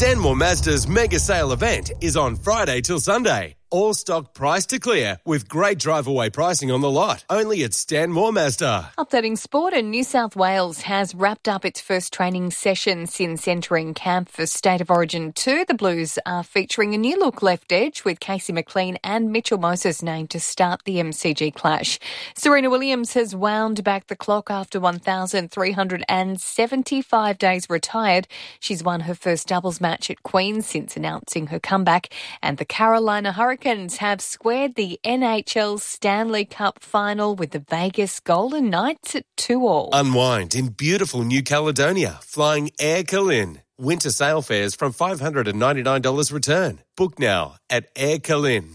Stanmore Mazda's mega sale event is on Friday till Sunday. All stock price to clear with great drive-away pricing on the lot. Only at Stanmore Mazda. Updating sport, and New South Wales has wrapped up its first training session since entering camp for State of Origin 2. The Blues are featuring a new look left edge with Casey McLean and Mitchell Moses named to start the MCG clash. Serena Williams has wound back the clock after 1,375 days retired. She's won her first doubles match at Queen's since announcing her comeback, and the Carolina Hurricanes have squared the NHL Stanley Cup final with the Vegas Golden Knights at 2-2. Unwind in beautiful New Caledonia, flying Air Calin. Winter sail fares from $599 return. Book now at aircalin.com.au.